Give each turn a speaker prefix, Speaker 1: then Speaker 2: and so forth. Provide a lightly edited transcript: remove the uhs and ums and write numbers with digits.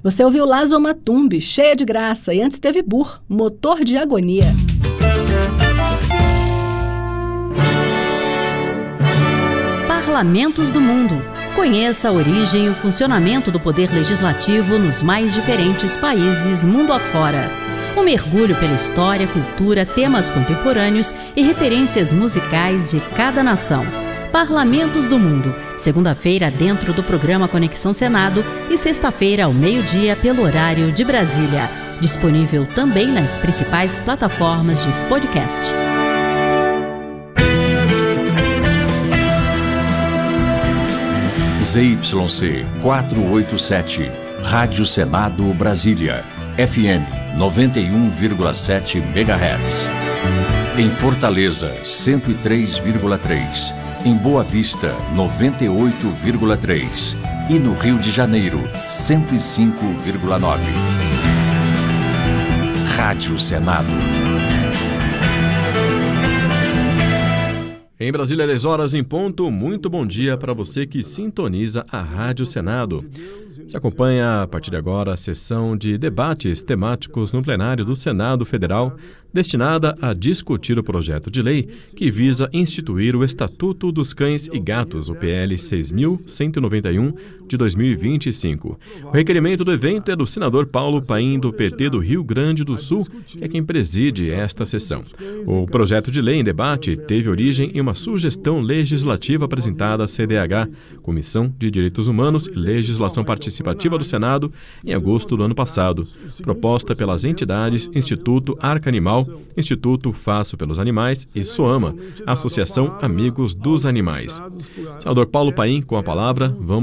Speaker 1: Você ouviu Lazo Matumbi, Cheia de Graça, e antes teve Burr, Motor de Agonia.
Speaker 2: Parlamentos do Mundo. Conheça a origem e o funcionamento do poder legislativo nos mais diferentes países mundo afora. Um mergulho pela história, cultura, temas contemporâneos e referências musicais de cada nação. Parlamentos do Mundo, segunda-feira dentro do programa Conexão Senado e sexta-feira ao meio-dia pelo horário de Brasília. Disponível também nas principais plataformas de podcast.
Speaker 3: ZYC 487, Rádio Senado Brasília, FM 91,7 MHz. Em Fortaleza, 103,3. Em Boa Vista, 98,3. E no Rio de Janeiro, 105,9. Rádio Senado.
Speaker 4: Em Brasília, 10 horas em ponto. Muito bom dia para você que sintoniza a Rádio Senado. Se acompanha a partir de agora a sessão de debates temáticos no plenário do Senado Federal, destinada a discutir o projeto de lei que visa instituir o Estatuto dos Cães e Gatos, o PL 6.191 de 2025. O requerimento do evento é do senador Paulo Paim, do PT do Rio Grande do Sul, que é quem preside esta sessão. O projeto de lei em debate teve origem em uma sugestão legislativa apresentada à CDH, Comissão de Direitos Humanos e Legislação Participativa do Senado, em agosto do ano passado, proposta pelas entidades Instituto Arca Animal, Instituto Faço pelos Animais e SOAMA, Associação Amigos dos Animais. Senador Paulo Paim, com a palavra, vamos